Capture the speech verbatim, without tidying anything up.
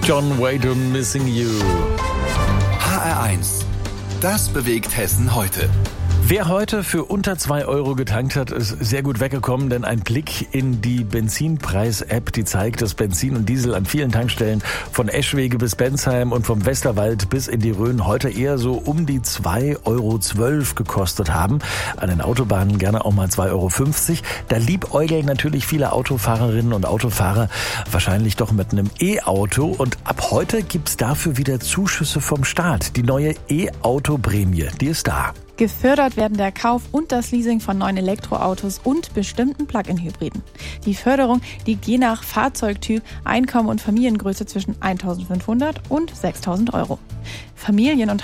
John Wayton, Missing You. H R eins. Das bewegt Hessen heute. Wer heute für unter zwei Euro getankt hat, ist sehr gut weggekommen, denn ein Blick in die Benzinpreis-App, die zeigt, dass Benzin und Diesel an vielen Tankstellen von Eschwege bis Bensheim und vom Westerwald bis in die Rhön heute eher so um die zwei Euro zwölf gekostet haben. An den Autobahnen gerne auch mal zwei Euro fünfzig. Da liebäugeln natürlich viele Autofahrerinnen und Autofahrer wahrscheinlich doch mit einem E-Auto. Und ab heute gibt's dafür wieder Zuschüsse vom Staat. Die neue E-Auto-Prämie, die ist da. Gefördert werden der Kauf und das Leasing von neuen Elektroautos und bestimmten Plug-in-Hybriden. Die Förderung liegt je nach Fahrzeugtyp, Einkommen und Familiengröße zwischen eintausendfünfhundert und sechstausend Euro. Familien und